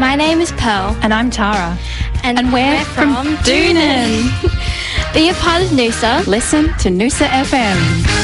My name is Pearl. And I'm Tara. And we're from Doonan. Be a part of Noosa. Listen to Noosa FM.